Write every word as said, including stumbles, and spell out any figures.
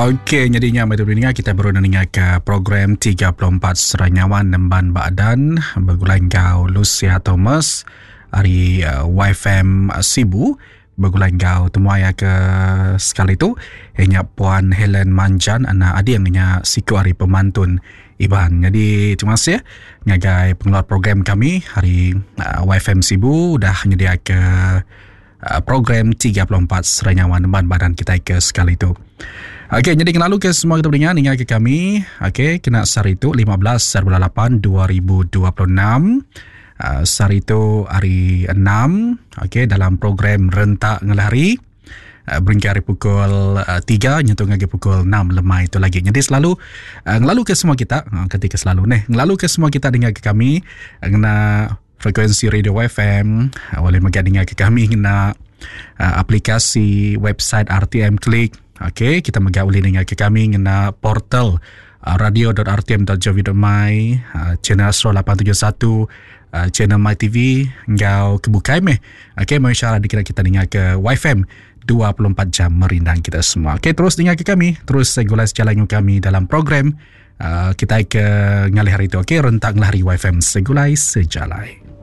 Okey, jadinya mari dengar kita baru dengar ke program tiga puluh empat Seranyawan Nemban Badan bergulan gau Lucia Thomas hari uh, Y F M uh, Sibu bergulan gau temuaya ke sekali tu hanya Puan Helen Manjan anak adik yang siku hari pemantun Iban. Jadi terima kasih ya ngagai pengeluar program kami hari uh, Y F M Sibu dah menyedia ke uh, program tiga puluh empat Seranyawan Nemban Badan kita ke sekali tu. Okey, jadi kenal ke semua kita dengar dengar ke kami. Okey, kena sehari itu lima belas bulan lapan dua ribu dua puluh enam. Uh, sehari itu hari enam. Okey, dalam program Rentak Ngelari. Uh, Beringki hari pukul uh, tiga, nyentuh lagi pukul enam lemah itu lagi. Jadi selalu uh, ngelalu ke semua kita, uh, ketika selalu nih, ngelalu ke semua kita dengar ke kami, uh, kena frekuensi radio Y F M, uh, boleh mendengar dengar ke kami, kena uh, aplikasi website R T M Klik. Okey, kita megah boleh dengar ke kami ngena portal uh, radio dot r t m dot gov dot my, uh, channel Astro lapan tujuh satu, uh, channel My T V, ngau kebukai meh. Okey, mau insyaAllah dikira kita dengar ke Y F M dua puluh empat jam merindang kita semua. Okey, terus dengar ke kami, terus segulas jalan kami dalam program uh, kita ke ngalih hari itu. Okey, Rentak Ngelari Y F M segulai sejalai.